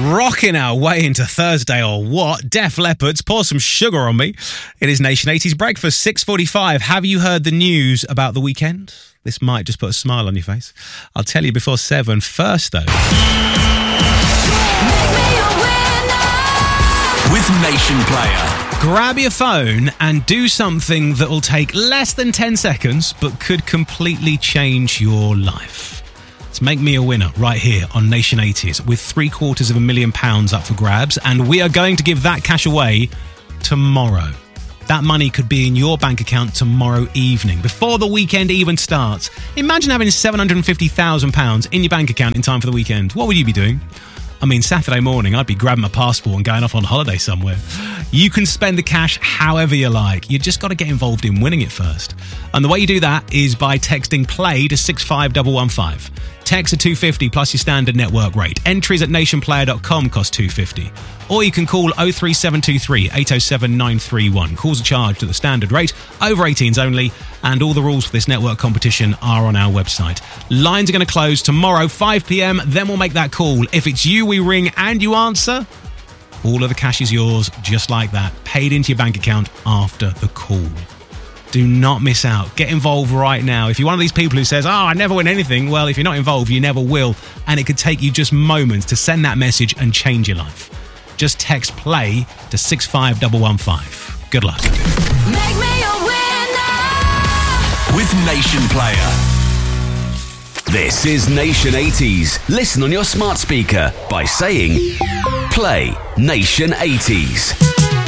Rocking our way into Thursday or what? Def Leppard's Pour Some Sugar on Me. It is Nation 80s Breakfast, 6:45. Have you heard the news about the weekend? This might just put a smile on your face. I'll tell you before 7. First, though. With Nation Player. Grab your phone and do something that will take less than 10 seconds but could completely change your life. Let's make me a winner right here on Nation 80s with £750,000 up for grabs, and we are going to give that cash away tomorrow. That money could be in your bank account tomorrow evening, before the weekend even starts. Imagine having £750,000 in your bank account in time for the weekend. What would you be doing? I mean, Saturday morning, I'd be grabbing my passport and going off on holiday somewhere. You can spend the cash however you like. You just got to get involved in winning it first. And the way you do that is by texting PLAY to 65115. Text at $2.50 plus your standard network rate. Entries at nationplayer.com cost $2.50. Or you can call 03723 807 931. Calls are charged at the standard rate, over 18s only, and all the rules for this network competition are on our website. Lines are going to close tomorrow, 5 p.m, then we'll make that call. If it's you we ring and you answer, all of the cash is yours, just like that, paid into your bank account after the call. Do not miss out. Get involved right now. If you're one of these people who says, I never win anything, well, if you're not involved, you never will. And it could take you just moments to send that message and change your life. Just text PLAY to 65115. Good luck. Make me a winner with Nation Player. This is Nation 80s. Listen on your smart speaker by saying Play Nation 80s.